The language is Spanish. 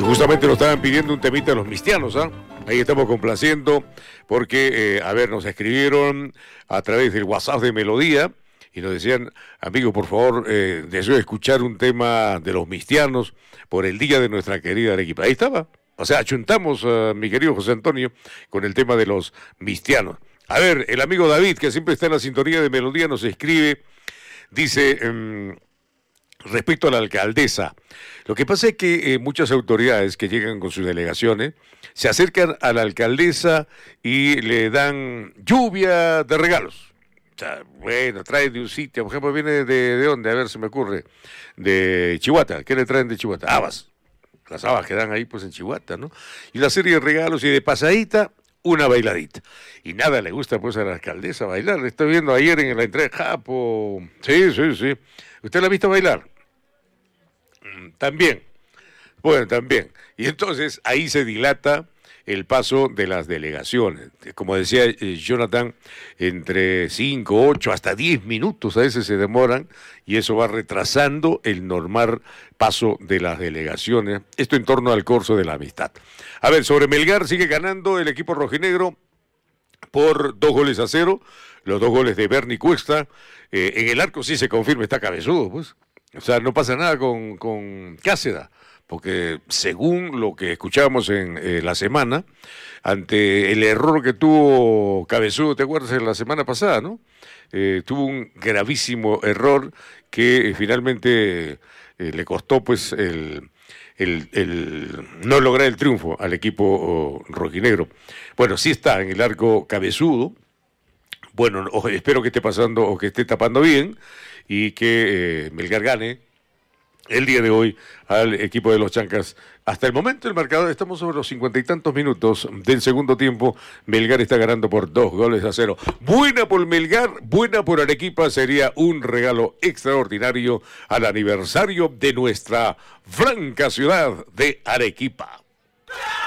justamente nos estaban pidiendo un temita de los mistianos, ¿ah? Ahí estamos complaciendo porque, nos escribieron a través del WhatsApp de Melodía y nos decían, amigo, por favor, deseo escuchar un tema de los mistianos por el día de nuestra querida Arequipa. Ahí estaba. O sea, achuntamos a mi querido José Antonio con el tema de los mistianos. A ver, el amigo David, que siempre está en la sintonía de Melodía, nos escribe, dice, respecto a la alcaldesa, lo que pasa es que muchas autoridades que llegan con sus delegaciones se acercan a la alcaldesa y le dan lluvia de regalos. O sea, bueno, trae de un sitio, por ejemplo, viene de dónde, a ver, se me ocurre, de Chihuahua. ¿Qué le traen de Chihuahua? Habas. Las habas que dan ahí pues en Chihuahua, ¿no? Y una serie de regalos y de pasadita, una bailadita. Y nada le gusta pues a la alcaldesa bailar. Le estoy viendo ayer en la entrada de Japo. Sí. ¿Usted la ha visto bailar? También. Bueno, también. Y entonces ahí se dilata el paso de las delegaciones. Como decía Jonathan, entre 5, 8, hasta 10 minutos a veces se demoran y eso va retrasando el normal paso de las delegaciones. Esto en torno al corso de la amistad. A ver, sobre Melgar sigue ganando el equipo rojinegro por 2-0. Los 2 goles de Bernie Cuesta. En el arco sí se confirma, está cabezudo, pues. O sea, no pasa nada con Cáceres, porque según lo que escuchábamos en la semana, ante el error que tuvo Cabezudo, ¿te acuerdas? En la semana pasada, ¿no? Tuvo un gravísimo error que finalmente le costó pues el no lograr el triunfo al equipo rojinegro. Bueno, sí está en el arco Cabezudo. Bueno, espero que esté pasando o que esté tapando bien y que Melgar gane el día de hoy al equipo de los Chancas. Hasta el momento el marcador, estamos sobre los 50 y tantos minutos del segundo tiempo. Melgar está ganando por 2-0. Buena por Melgar, buena por Arequipa. Sería un regalo extraordinario al aniversario de nuestra franca ciudad de Arequipa.